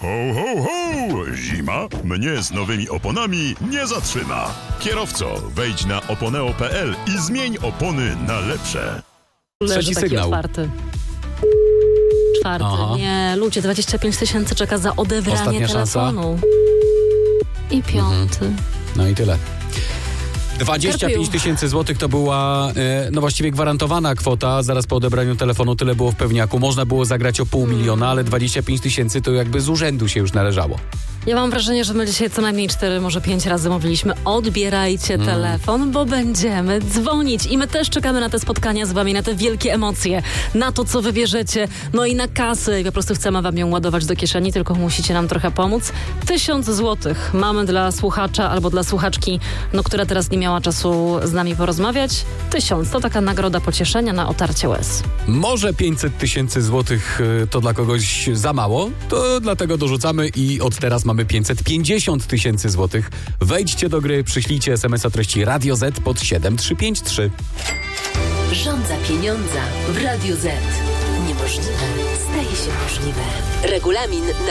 Ho, ho, ho! Zima mnie z nowymi oponami nie zatrzyma. Kierowco, wejdź na oponeo.pl i zmień opony na lepsze. Trzeci sygnał. Czwarty. Aha. Nie, ludzie, 25 000 czeka za odebranie Ostatnia telefonu. I piąty. No i tyle. 25 000 złotych to była właściwie gwarantowana kwota. Zaraz po odebraniu telefonu tyle było w pewniaku. Można było zagrać o 500 000, ale 25 000 to jakby z urzędu się już należało. Ja mam wrażenie, że my dzisiaj co najmniej 4, może 5 razy mówiliśmy: odbierajcie telefon, bo będziemy dzwonić. I my też czekamy na te spotkania z wami, na te wielkie emocje, na to, co wybierzecie, no i na kasę. I po prostu chcemy wam ją ładować do kieszeni, tylko musicie nam trochę pomóc. 1000 złotych mamy dla słuchacza albo dla słuchaczki, która teraz nie miała czasu z nami porozmawiać. 1000 to taka nagroda pocieszenia na otarcie łez. Może 500 000 złotych to dla kogoś za mało, to dlatego dorzucamy i od teraz mamy 550 000 złotych. Wejdźcie do gry, przyślijcie SMS o treści Radio Z pod 7353. Rządza pieniądza w Radio Z. Niemożliwe staje się możliwe. Regulamin na